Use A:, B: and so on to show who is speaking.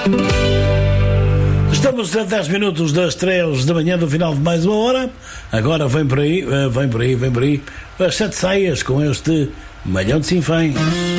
A: Estamos a 10 minutos das 3 da manhã do final de mais uma hora. Agora vem por aí as 7 saias com este Malhão de Sinfãs.